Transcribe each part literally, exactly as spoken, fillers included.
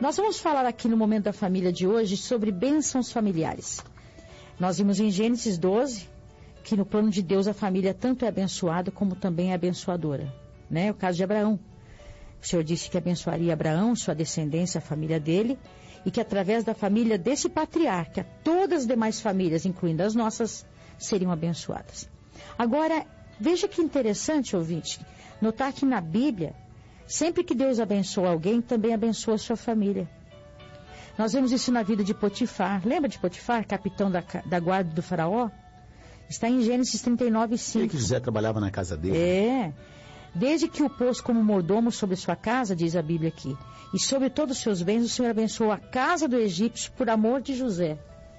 Nós vamos falar aqui no Momento da Família de hoje sobre bênçãos familiares. Nós vimos em Gênesis doze que no plano de Deus a família tanto é abençoada como também é abençoadora, né? O caso de Abraão. O Senhor disse que abençoaria Abraão, sua descendência, a família dele, e que através da família desse patriarca, todas as demais famílias, incluindo as nossas, seriam abençoadas. Agora, veja que interessante, ouvinte, notar que na Bíblia, sempre que Deus abençoa alguém, também abençoa a sua família. Nós vemos isso na vida de Potifar. Lembra de Potifar, capitão da, da guarda do faraó? Está em Gênesis trinta e nove, cinco. Ele que José trabalhava na casa dele. É. Desde que o pôs como mordomo sobre sua casa, diz a Bíblia aqui, e sobre todos os seus bens, o Senhor abençoou a casa do egípcio por amor de José.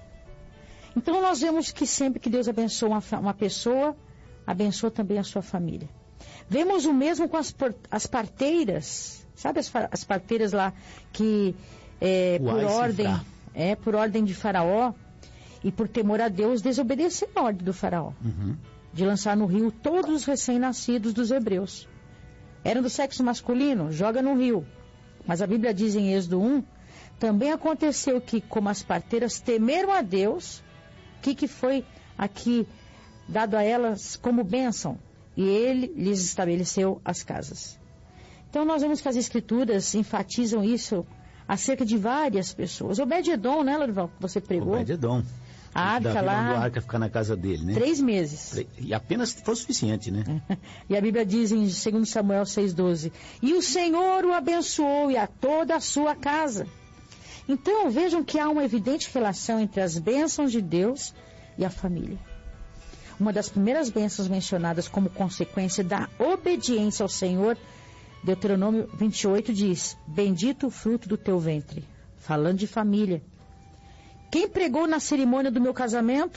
Então nós vemos que sempre que Deus abençoa uma, uma pessoa, abençoa também a sua família. Vemos o mesmo com as, as parteiras, sabe as, as parteiras lá que é, por ordem, é, por ordem de Faraó e por temor a Deus desobedeceram a ordem do Faraó. Uhum. De lançar no rio todos os recém-nascidos dos hebreus. Eram do sexo masculino, joga no rio. Mas a Bíblia diz em Êxodo um, também aconteceu que, como as parteiras temeram a Deus, o que, que foi aqui dado a elas como bênção? E ele lhes estabeleceu as casas. Então nós vemos que as escrituras enfatizam isso acerca de várias pessoas. Obed-edom, né, Lorival, que você pregou? Obed-edom. A arca Davi lá... mandou a arca ficar na casa dele, né? Três meses. E apenas foi suficiente, né? E a Bíblia diz em dois Samuel seis, doze, e o Senhor o abençoou e a toda a sua casa. Então vejam que há uma evidente relação entre as bênçãos de Deus e a família. Uma das primeiras bênçãos mencionadas como consequência da obediência ao Senhor, Deuteronômio vinte e oito diz, bendito o fruto do teu ventre, falando de família. Quem pregou na cerimônia do meu casamento?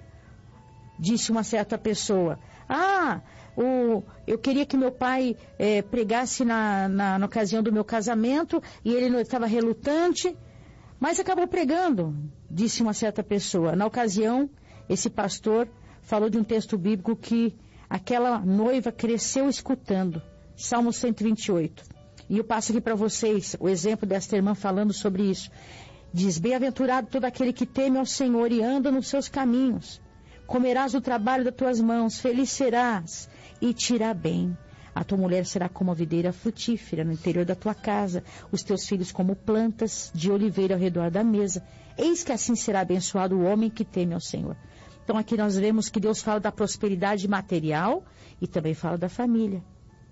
Disse uma certa pessoa. Ah, o, eu queria que meu pai eh, pregasse na, na, na ocasião do meu casamento e ele estava relutante, mas acabou pregando, disse uma certa pessoa. Na ocasião, esse pastor falou de um texto bíblico que aquela noiva cresceu escutando. Salmo cento e vinte e oito. E eu passo aqui para vocês o exemplo desta irmã falando sobre isso. Diz, bem-aventurado todo aquele que teme ao Senhor e anda nos seus caminhos. Comerás o trabalho das tuas mãos, feliz serás e te irá bem. A tua mulher será como a videira frutífera no interior da tua casa, os teus filhos como plantas de oliveira ao redor da mesa. Eis que assim será abençoado o homem que teme ao Senhor. Então aqui nós vemos que Deus fala da prosperidade material e também fala da família.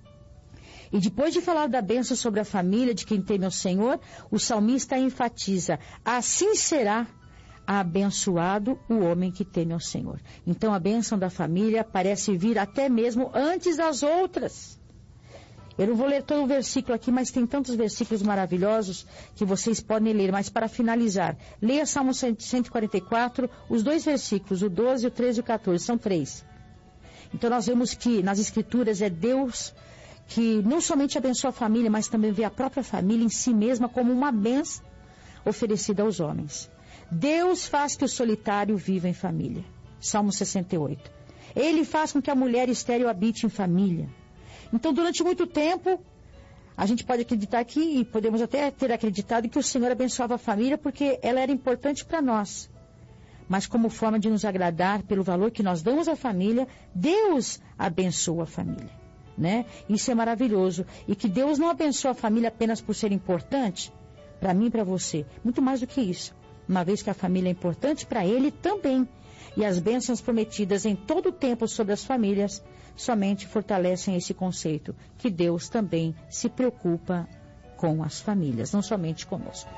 E depois de falar da bênção sobre a família de quem teme ao Senhor, o salmista enfatiza, assim será abençoado o homem que teme ao Senhor. Então a bênção da família parece vir até mesmo antes das outras. Eu não vou ler todo o versículo aqui, mas tem tantos versículos maravilhosos que vocês podem ler. Mas para finalizar, leia Salmo cento e quarenta e quatro, os dois versículos, o doze, o treze e o quatorze, são três. Então nós vemos que nas Escrituras é Deus que não somente abençoa a família, mas também vê a própria família em si mesma como uma bênção oferecida aos homens. Deus faz que o solitário viva em família. Salmo sessenta e oito. Ele faz com que a mulher estéril habite em família. Então, durante muito tempo, a gente pode acreditar que, e podemos até ter acreditado que o Senhor abençoava a família porque ela era importante para nós. Mas como forma de nos agradar pelo valor que nós damos à família, Deus abençoa a família. Né? Isso é maravilhoso. E que Deus não abençoa a família apenas por ser importante, para mim e para você. Muito mais do que isso. Uma vez que a família é importante para Ele também. E as bênçãos prometidas em todo o tempo sobre as famílias somente fortalecem esse conceito, que Deus também se preocupa com as famílias, não somente conosco.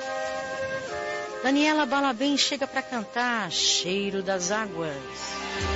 Daniela Balabem chega para cantar Cheiro das Águas.